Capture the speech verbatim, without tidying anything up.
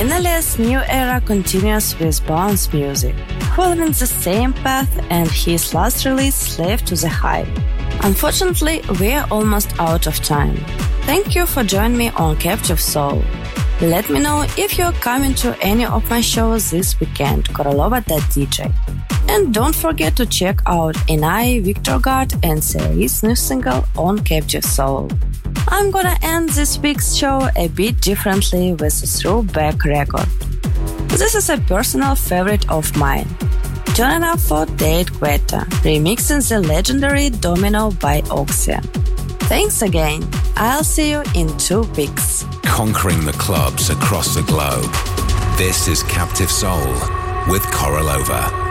Vinyl's new era continues with Bounce music, following the same path and his last release, Slave to the Hype. Unfortunately, we're almost out of time. Thank you for joining me on Captive Soul. Let me know if you're coming to any of my shows this weekend, korolova dot d j. And don't forget to check out Enai, Victor Gard and Cerise' new single on Captive Soul. I'm gonna end this week's show a bit differently with a throwback record. This is a personal favorite of mine. Turn it up for Date Guetta, remixing the legendary Domino by Oxia. Thanks again. I'll see you in two weeks. Conquering the clubs across the globe. This is Captive Soul with Korolova.